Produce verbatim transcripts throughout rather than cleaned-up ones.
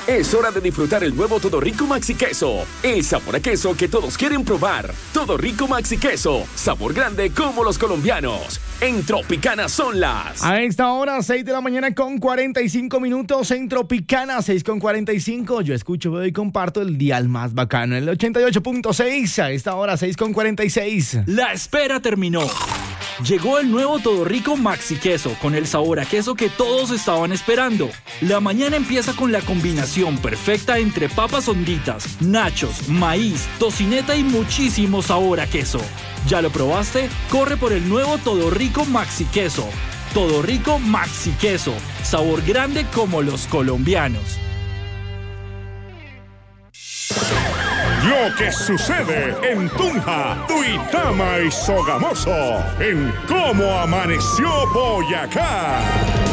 Es hora de disfrutar el nuevo Todo Rico Maxi Queso. El sabor a queso que todos quieren probar. Todo Rico Maxi Queso. Sabor grande como los colombianos. En Tropicana son las... A esta hora, seis de la mañana con cuarenta y cinco minutos en Tropicana, seis con cuarenta y cinco. Yo escucho, veo y comparto el dial más bacano, el ochenta y ocho punto seis. A esta hora, seis con cuarenta y seis. La espera terminó. Llegó el nuevo Todo Rico Maxi Queso, con el sabor a queso que todos estaban esperando. La mañana empieza con la combinación perfecta entre papas honditas, nachos, maíz, tocineta y muchísimo sabor a queso. ¿Ya lo probaste? Corre por el nuevo Todo Rico Maxi Queso. Todo Rico Maxi Queso, sabor grande como los colombianos. Lo que sucede en Tunja, Duitama y Sogamoso, en Cómo Amaneció Boyacá.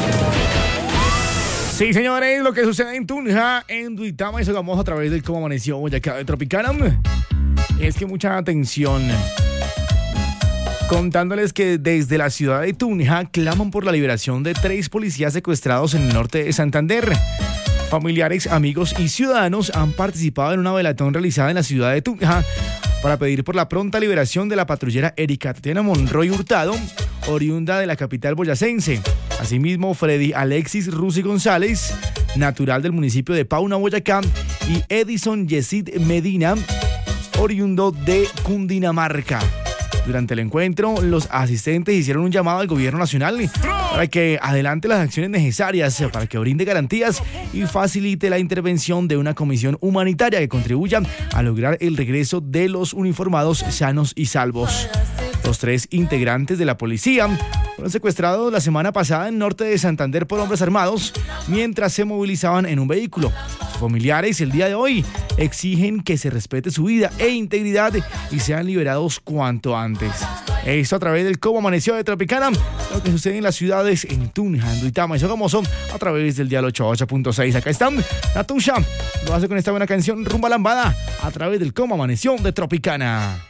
Sí, señores, lo que sucede en Tunja, en Duitama y Sogamoso a través del Cómo Amaneció Boyacá de Tropicana. Es que mucha atención. Contándoles que desde la ciudad de Tunja claman por la liberación de tres policías secuestrados en el norte de Santander. Familiares, amigos y ciudadanos han participado en una velatón realizada en la ciudad de Tunja para pedir por la pronta liberación de la patrullera Erika Tatiana Monroy Hurtado, oriunda de la capital boyacense. Asimismo, Freddy Alexis Rusi González, natural del municipio de Pauna, Boyacá, y Edison Yesid Medina, oriundo de Cundinamarca. Durante el encuentro, los asistentes hicieron un llamado al gobierno nacional para que adelante las acciones necesarias para que brinde garantías y facilite la intervención de una comisión humanitaria que contribuya a lograr el regreso de los uniformados sanos y salvos. Los tres integrantes de la policía fueron secuestrados la semana pasada en el norte de Santander por hombres armados mientras se movilizaban en un vehículo. Sus familiares el día de hoy exigen que se respete su vida e integridad y sean liberados cuanto antes. Esto a través del Cómo Amaneció de Tropicana, lo que sucede en las ciudades en Tunja, en Duitama y Sogamoso a través del dial ochenta y ocho punto seis. Acá están Natusha, lo hace con esta buena canción Rumba Lambada a través del Cómo Amaneció de Tropicana.